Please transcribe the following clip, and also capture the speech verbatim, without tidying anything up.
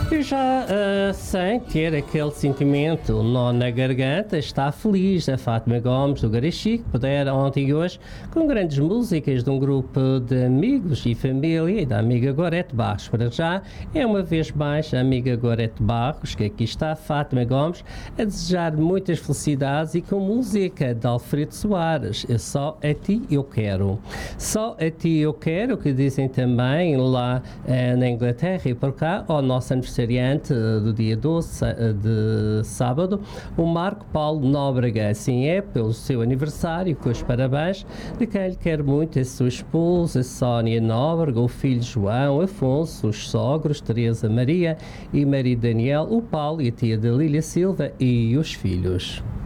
Eu já uh, sem ter aquele sentimento, nó na garganta, está feliz a Fátima Gomes do Garaxi, que puder ontem e hoje, com grandes músicas de um grupo de amigos e família e da amiga Gorete Barros. Para já, é uma vez mais a amiga Gorete Barros, que aqui está, Fátima Gomes, a desejar muitas felicidades e com música de Alfredo Soares, Só a Ti Eu Quero. Só a Ti Eu Quero, que dizem também lá eh, na Inglaterra e por cá, ao nosso aniversário do dia doze de sábado, o Marco Paulo Nóbrega. Assim é, pelo seu aniversário, com os parabéns, de quem lhe quer muito a sua esposa, Sónia Nóbrega, o filho João Afonso, os sogros, Teresa Maria e Maria Daniel, o Paulo e a tia da Lília Silva e os filhos.